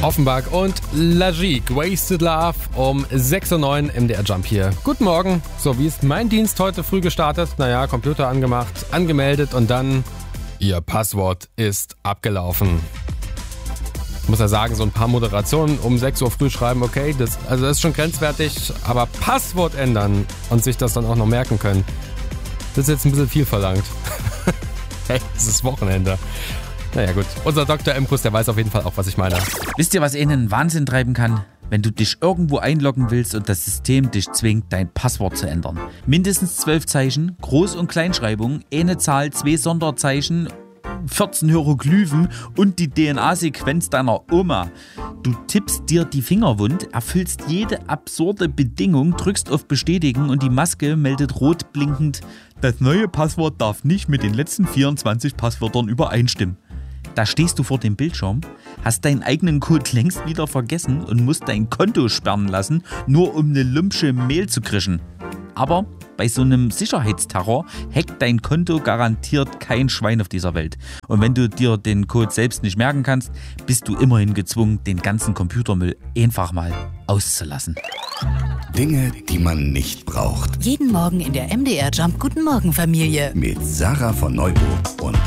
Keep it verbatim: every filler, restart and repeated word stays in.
Offenbach und Lagique, Wasted Love um sechs Uhr neun im M D R Jump hier. Guten Morgen. So, wie ist mein Dienst heute früh gestartet? Naja, Computer angemacht, angemeldet und dann... Ihr Passwort ist abgelaufen. Ich muss ja sagen, so ein paar Moderationen um sechs Uhr früh schreiben, okay, das, also das ist schon grenzwertig, aber Passwort ändern und sich das dann auch noch merken können, das ist jetzt ein bisschen viel verlangt. Hey, es ist Wochenende. Naja gut, unser Doktor Emkus, der weiß auf jeden Fall auch, was ich meine. Wisst ihr, was ihnen Wahnsinn treiben kann? Wenn du dich irgendwo einloggen willst und das System dich zwingt, dein Passwort zu ändern. Mindestens zwölf Zeichen, Groß- und Kleinschreibung, eine Zahl, zwei Sonderzeichen, vierzehn Hieroglyphen und die D N A-Sequenz deiner Oma. Du tippst dir die Finger wund, erfüllst jede absurde Bedingung, drückst auf Bestätigen und die Maske meldet rot blinkend: Das neue Passwort darf nicht mit den letzten vierundzwanzig Passwörtern übereinstimmen. Da stehst du vor dem Bildschirm, hast deinen eigenen Code längst wieder vergessen und musst dein Konto sperren lassen, nur um eine lumpsche Mail zu krischen. Aber bei so einem Sicherheitsterror hackt dein Konto garantiert kein Schwein auf dieser Welt. Und wenn du dir den Code selbst nicht merken kannst, bist du immerhin gezwungen, den ganzen Computermüll einfach mal auszulassen. Dinge, die man nicht braucht. Jeden Morgen in der M D R Jump Guten Morgen Familie. Mit Sarah von Neuburg und